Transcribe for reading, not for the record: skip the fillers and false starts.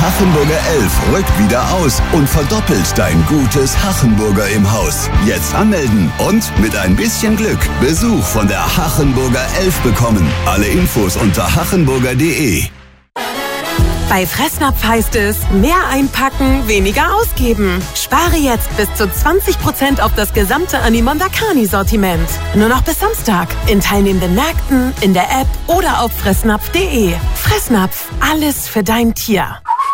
Hachenburger 11 rückt wieder aus und verdoppelt dein gutes Hachenburger im Haus. Jetzt anmelden und mit ein bisschen Glück Besuch von der Hachenburger 11 bekommen. Alle Infos unter hachenburger.de. Bei Fressnapf heißt es, mehr einpacken, weniger ausgeben. Spare jetzt bis zu 20% auf das gesamte Animondakani-Sortiment. Nur noch bis Samstag. In teilnehmenden Märkten, in der App oder auf fressnapf.de. Fressnapf, alles für dein Tier.